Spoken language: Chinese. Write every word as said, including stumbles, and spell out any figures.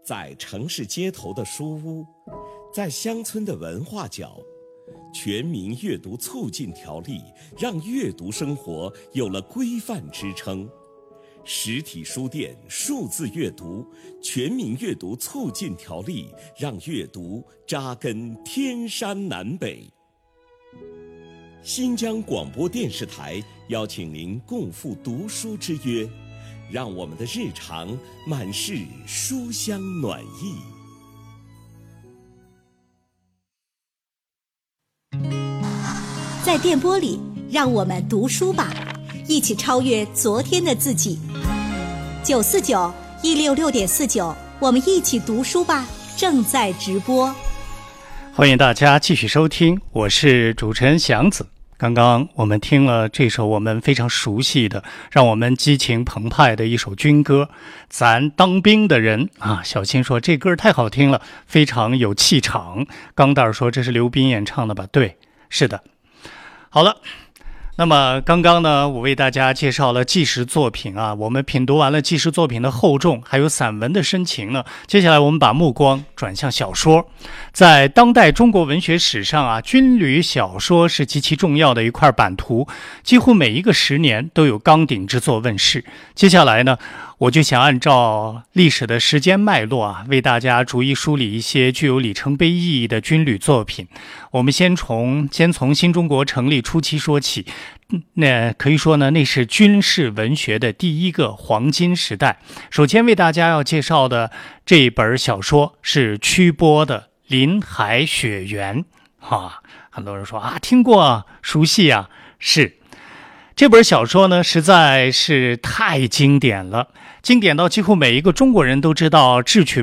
在城市街头的书屋，在乡村的文化角，全民阅读促进条例让阅读生活有了规范支撑。实体书店数字阅读，全民阅读促进条例让阅读扎根天山南北。新疆广播电视台邀请您共赴读书之约，让我们的日常满是书香暖意。 在电波里，让我们读书吧，一起超越昨天的自己。九四九一六六点四九，我们一起读书吧，正在直播。 欢迎大家继续收听，我是主持人祥子。刚刚我们听了这首我们非常熟悉的，让我们激情澎湃的一首军歌，咱当兵的人啊。小新说这歌太好听了，非常有气场。钢蛋儿说这是刘斌演唱的吧？对，是的。好了，那么刚刚呢，我为大家介绍了纪实作品啊，我们品读完了纪实作品的厚重，还有散文的深情呢。接下来我们把目光转向小说。在当代中国文学史上啊，军旅小说是极其重要的一块版图，几乎每一个十年都有纲鼎之作问世。接下来呢，我就想按照历史的时间脉络啊，为大家逐一梳理一些具有里程碑意义的军旅作品。我们先从先从新中国成立初期说起，那可以说呢，那是军事文学的第一个黄金时代。首先为大家要介绍的这一本小说是曲波的《林海雪原》啊，很多人说啊，听过，熟悉啊，是。这本小说呢，实在是太经典了，经典到几乎每一个中国人都知道智取